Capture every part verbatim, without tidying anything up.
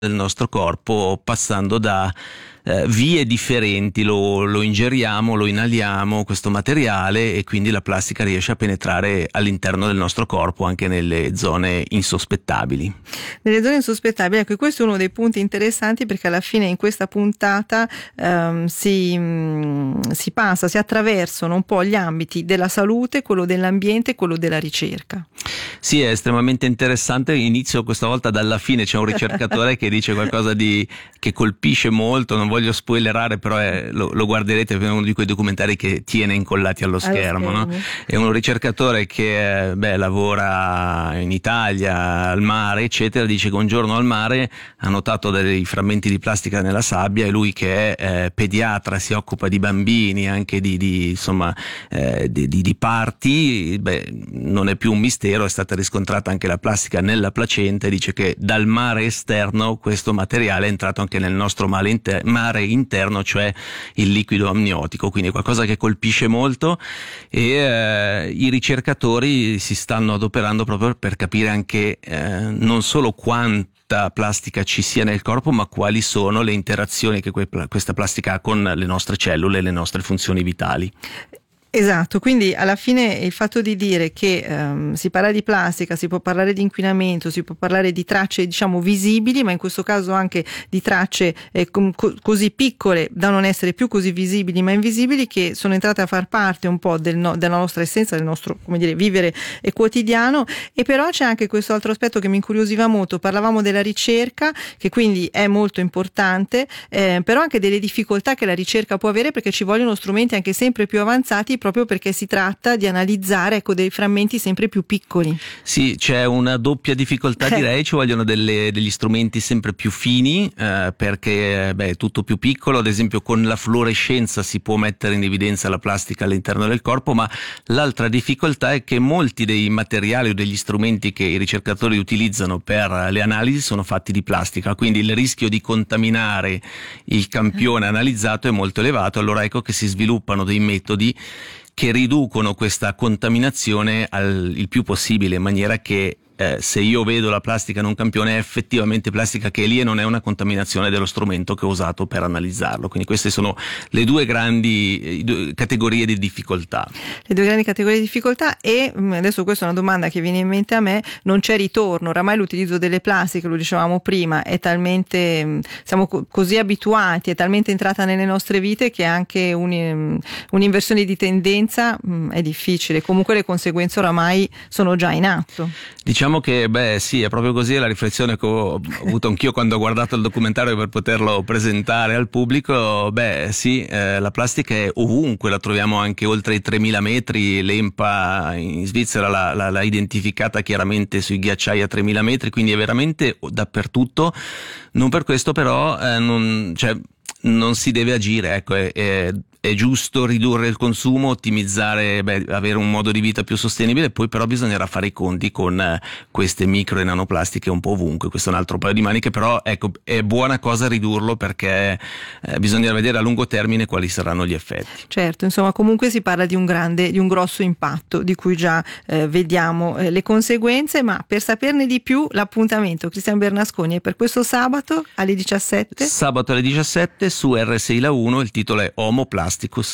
del nostro corpo, passando da eh, vie differenti. Lo, lo ingeriamo, lo inaliamo questo materiale, e quindi la plastica riesce a penetrare all'interno del nostro corpo anche nelle zone insospettabili. Nelle zone insospettabili, ecco, questo è uno dei punti interessanti, perché alla fine in questa puntata ehm, si, mh, si passa, si attraversano un po' gli ambiti della salute, quello dell'ambiente e quello della ricerca. Sì, è estremamente interessante. Inizio questa volta dalla fine. C'è un ricercatore che dice qualcosa di che colpisce molto, non voglio spoilerare, però è, lo, lo guarderete, è uno di quei documentari che tiene incollati allo schermo, allo schermo. No? È un ricercatore che beh, lavora in Italia, al mare, eccetera. Dice che un giorno al mare ha notato dei frammenti di plastica nella sabbia, e lui, che è eh, pediatra, si occupa di bambini, anche di, di insomma eh, di, di, di parti, beh, non è più un mistero, è stata riscontrata anche la plastica nella placenta, e dice che dal mare esterno questo materiale è entrato anche nel nostro mare, inter- mare interno, cioè il liquido amniotico, quindi è qualcosa che colpisce molto, e eh, i ricercatori si stanno adoperando proprio per capire anche eh, non solo quanta plastica ci sia nel corpo, ma quali sono le interazioni che que- questa plastica ha con le nostre cellule e le nostre funzioni vitali. Esatto, quindi alla fine il fatto di dire che um, si parla di plastica, si può parlare di inquinamento, si può parlare di tracce, diciamo, visibili, ma in questo caso anche di tracce eh, com- co- così piccole da non essere più così visibili ma invisibili, che sono entrate a far parte un po' del no- della nostra essenza, del nostro, come dire, vivere quotidiano. E però c'è anche questo altro aspetto che mi incuriosiva molto. Parlavamo della ricerca, che quindi è molto importante, eh, però anche delle difficoltà che la ricerca può avere, perché ci vogliono strumenti anche sempre più avanzati, proprio perché si tratta di analizzare, ecco, dei frammenti sempre più piccoli. Sì, c'è una doppia difficoltà, direi. Ci vogliono delle, degli strumenti sempre più fini, eh, perché beh, è tutto più piccolo. Ad esempio, con la fluorescenza si può mettere in evidenza la plastica all'interno del corpo, ma l'altra difficoltà è che molti dei materiali o degli strumenti che i ricercatori utilizzano per le analisi sono fatti di plastica, quindi il rischio di contaminare il campione analizzato è molto elevato. Allora ecco che si sviluppano dei metodi che riducono questa contaminazione al, il più possibile, in maniera che eh, se io vedo la plastica in un campione è effettivamente plastica che è lì, e non è una contaminazione dello strumento che ho usato per analizzarlo. Quindi queste sono le due grandi due categorie di difficoltà. Le due grandi categorie di difficoltà. E adesso questa è una domanda che viene in mente a me: non c'è ritorno, oramai l'utilizzo delle plastiche, lo dicevamo prima, è talmente, siamo co- così abituati, è talmente entrata nelle nostre vite, che anche un, un'inversione di tendenza mh, è difficile. Comunque le conseguenze oramai sono già in atto. Diciamo che beh sì, è proprio così. È la riflessione che ho avuto anch'io quando ho guardato il documentario per poterlo presentare al pubblico. Beh sì, eh, la plastica è ovunque, la troviamo anche oltre i tremila metri. L'EMPA in Svizzera l'ha, l'ha, l'ha identificata chiaramente sui ghiacciai a tremila metri, quindi è veramente dappertutto. Non per questo però eh, non, cioè, non si deve agire, ecco, è, è È giusto ridurre il consumo, ottimizzare, beh, avere un modo di vita più sostenibile. Poi però bisognerà fare i conti con eh, queste micro e nanoplastiche un po' ovunque. Questo è un altro paio di maniche, però ecco, è buona cosa ridurlo, perché eh, bisogna vedere a lungo termine quali saranno gli effetti. Certo, insomma, comunque si parla di un grande, di un grosso impatto, di cui già eh, vediamo eh, le conseguenze. Ma per saperne di più, l'appuntamento, Cristian Bernasconi, è per questo sabato alle diciassette. Sabato alle diciassette su R sei la uno. Il titolo è Homo Plasticus.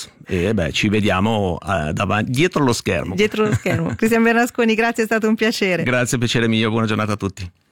E beh, ci vediamo uh, davanti, dietro lo schermo. Dietro lo schermo. Cristian Bernasconi, grazie, è stato un piacere. Grazie, piacere mio, buona giornata a tutti.